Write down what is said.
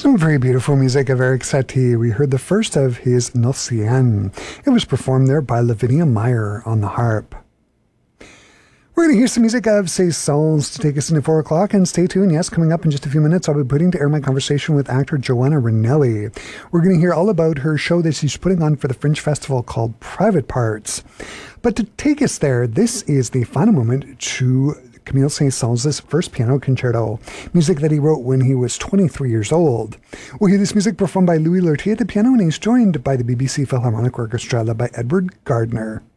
Some very beautiful music of Erik Satie. We heard the first of his Nocien. It was performed there by Lavinia Meyer on the harp. We're going to hear some music of Saisons to take us into 4 o'clock, and stay tuned. Yes, coming up in just a few minutes, I'll be putting to air my conversation with actor Joanna Ranelli. We're going to hear all about her show that she's putting on for the Fringe Festival called Private Parts. But to take us there, this is the final moment to Camille Saint-Saëns' first piano concerto, music that he wrote when he was 23 years old. We'll hear this music performed by Louis Lortie at the piano, and he's joined by the BBC Philharmonic Orchestra led by Edward Gardner.